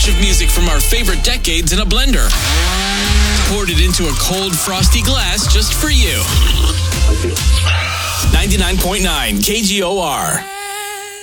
of music from our favorite decades in a blender. Poured it into a cold, frosty glass just for you. 99.9 KGOR.